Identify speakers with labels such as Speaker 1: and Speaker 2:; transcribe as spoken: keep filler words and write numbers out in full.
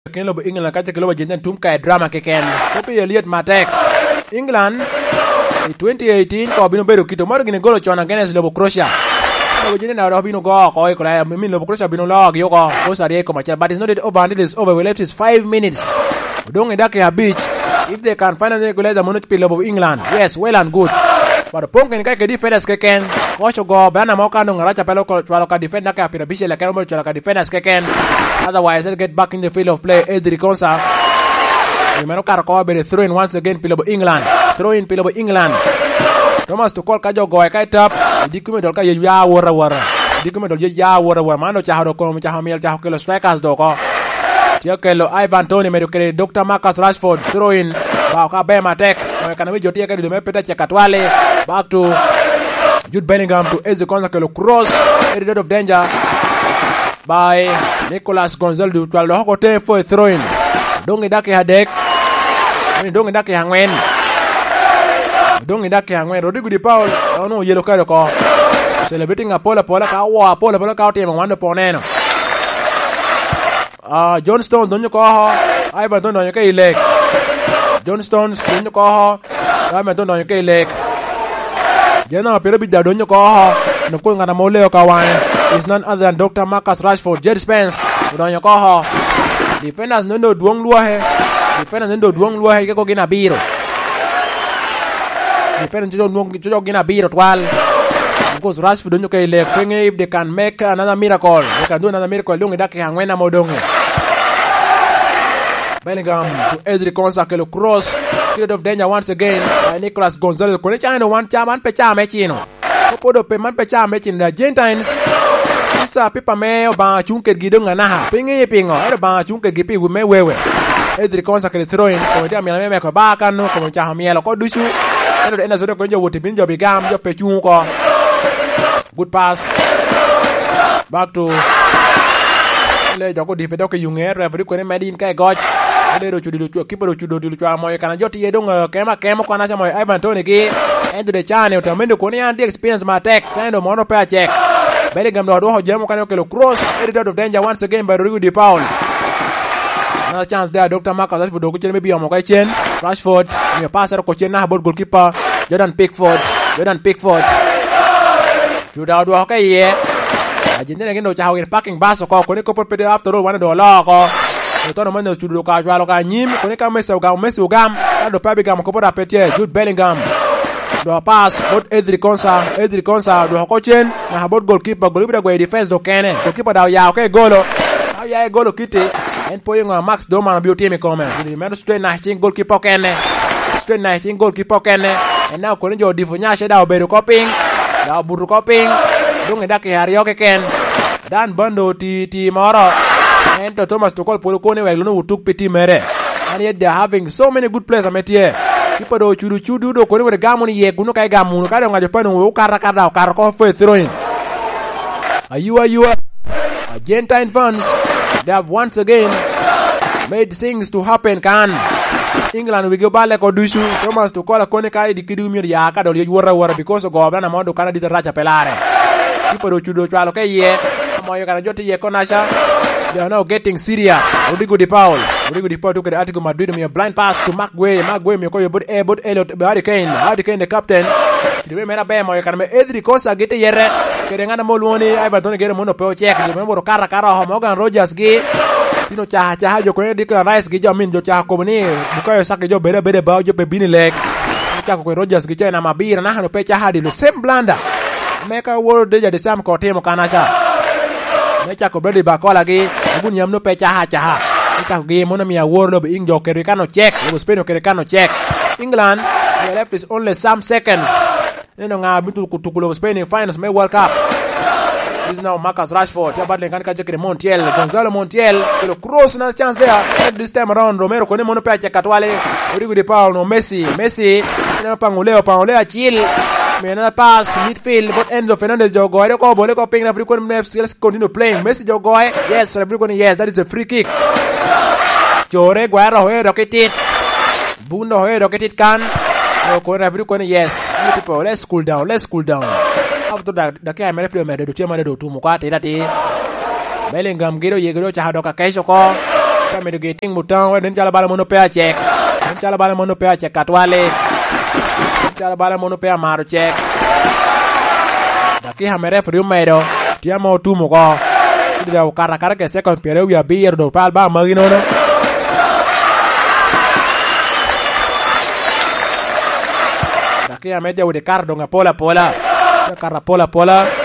Speaker 1: ken lo England ka ke lo jenden tum ka drama ke ken ko pe Elliot Matek England in twenty eighteen ko bino bedo kito maro gine golo chona against Lobo Croatia lo jenden na ro bino go ko ko la mi Lobo Croatia bino log yo ko ko sare ko macha, but it's not it over and it is over. We left is five minutes don't edake a beach if they can finally equalize the money people of England. Yes, well and good, but pong ken ka ke defenders ke ken ko go bana mo ka no ngaracha pelo ko chwalo ka defender ka pira bishe la ka mo chwalo ka defenders ke ken. Otherwise they'll get back in the field of play. Edri Konsa Imeno Karako be throw in once again Pilobo England throw in Pilobo England Thomas to call Kajo go kai tap dikume dol ka ya wora wora dikume dol ya wora wora mano cha hado ko cha hamel cha kelo strikers do ko Tiokelo Ivan Toney medukere Doctor Marcus Rashford throw in ba ka be Matek kana wijo tie ka di me peta chekatwale back to Jude Bellingham to Edri Konsa kelo cross area of danger by Nicolas Gonzalez to twelve hokote for a throw in dongi dake hadek ni dongi dake hangwen dongi dake hangwen Rodrigo de Paul no yellow card ko celebrating Apollo Apollo ka wa Apollo Apollo ka team wando poneno ah John Stones donyo ko ha Ivan Toney donyo ke leg John Stones donyo ko ha Ivan Toney donyo ke leg jena pero bi da donyo ko ha no ko ngana mo leo ka wan is none other than Doctor Marcus Rashford. Jed Spence udonyo ko ho defenders nendo duong luo he defenders nendo duong luo he ko gina biro defenders nendo duong jo gina biro twal because Rashford donyo ke le thing if they can make another miracle they can do another miracle dongi dake hangwena modonge Bellingham to Edri Konsa kelo cross field of danger once again by Nicolas Gonzalez ko ne chano one chaman pe chame chino ko do pe man pe chame chin the Argentines isa pipa me ba chunker gidong na ha pingi pingo era ba chunker gipi we me wewe Edri Konsa kelo throw in ko dia mi me ko ba kan no ko cha hamielo ko dusu eno ena so ko jo wote bin jo bigam jo pe chun ko good pass back to le jo ko di pe do ke yunge referee ko ne medin kai goch ade ro chudilu chu kipo ro chudo dilu chu amoy kana joti yedong kema kema ko na cha moy Ivan Toney ki endo de chane utamendo ko ne anti experience Matek kando mono pa check Bellingham do ho jemo kana kelo cross area of danger once again by Rodrigo de Paul. Another chance there Doctor Marcus Rashford do ko chen maybe amoy chen Rashford ne pass ko chen na ball goalkeeper Jordan Pickford Jordan Pickford juda do ka ye Argentina ngendo cha hawen parking bus ko ko ne ko pede after all one do la ko Otono mane chudu ka jwalo ka nyim ko ne ka Messi ga Messi ugam do pabi gam ko poda pete Jude Bellingham do pass bot Edri Konsa Edri Konsa do ko chen na bot goalkeeper goalkeeper go defense do kene goalkeeper da ya okay golo ya golo kiti en poyingo Max do man bi otime ko men di men straight na chin goalkeeper kene straight na chin goalkeeper kene en na ko ne jo difu nya sheda obedo ko ping da buru ko ping dunge dake hari yoke ken dan bando ti ti moro and Thomas to call Polokone we no took pity mere and yet they are having so many good players ametie people do chudu chudu do ko ne gamuni ye gunu kai gamunu ka do ngajo pano we ukara kada ukara ko for throwing ayua ayua Argentine fans they have once again made things to happen kan England we go back ko dusu Thomas to call ko ne kai dikidu mi ya ka do ye wora wora because go bana mo do kana di racha pelare people do chudu chalo ke ye moyo kana joti ye konasha. They are now getting serious. Rodrigo de Paul. Rodrigo de Paul took the Atletico Madrid me a blind pass to Mark Gueye. Mark Gueye me ko yobot e bot Elliot Harry Kane. Harry Kane the captain. Diwe mera be moyo kana me Edri Konsa gete yere. Kere ngana mo luoni Ivan Toney gere mo no pe check. Diwe mo kara kara ho Morgan Rogers gi. Tino cha cha jo ko Declan Rice gi jo min jo cha ko ni. Bukayo Saka jo bere bere ba jo pe bini leg. Cha ko Rogers gi cha na mabira na hano pe cha hadi the same blanda. Meka world deja de sam ko temo kana cha. Mecha ko Brady Bakola gi agun yam no pecha ha cha ha ita gi mono mi award lo ing jo kerekano check lo Spain kerekano check England they left is only some seconds neno nga bitu kutukulo Spain finals me World Cup. This is now Marcus Rashford ya badle kan ka check Montiel Gonzalo Montiel the cross na chance there and this time around Romero ko ne mono pecha katwale Rodrigo de Paul no Messi Messi na panguleo panguleo chill Menana pass midfield but Enzo Fernandez jogoy ko bole ko ping na free corner. Let's continue playing Messi jogoy yes free corner yes that is a free kick Jore Guerra hoye rocket Bundo hoye rocket kan ko na free corner yes people let's cool down let's cool down after that the game referee me do chema do tu muka tira ti Bellingham giro yegiro cha hadoka kesho ko Kami dugiting mutang wen jala bala mono pe check. Jala bala mono pe check katwale. Jala bala mono pe amaro check. Daki hamere frio medo. Dia mau tumo ko. Dia kara kara ke second period ya bier do pal ba magino no. Daki hamede ude cardo nga pola pola. Carra pola pola.